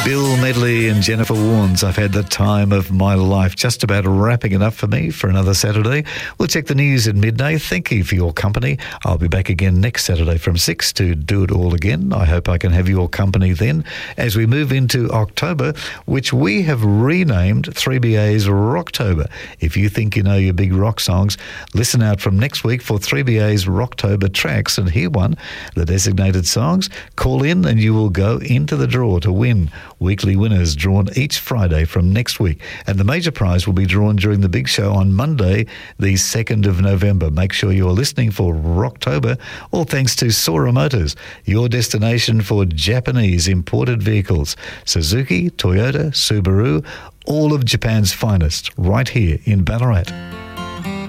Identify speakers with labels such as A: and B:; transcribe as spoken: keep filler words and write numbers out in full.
A: Bill Medley and Jennifer Warnes. I've had the time of my life. Just about wrapping it up for me for another Saturday. We'll check the news at midday. Thank you for your company. I'll be back again next Saturday from six to do it all again. I hope I can have your company then as we move into October, which we have renamed three B A's Rocktober. If you think you know your big rock songs, listen out from next week for three B A's Rocktober tracks and hear one, the designated songs. Call in and you will go into the draw to win. Weekly winners drawn each Friday from next week. And the major prize will be drawn during the big show on Monday, the second of November. Make sure you're listening for Rocktober, all thanks to Sora Motors, your destination for Japanese imported vehicles. Suzuki, Toyota, Subaru, all of Japan's finest, right here in Ballarat.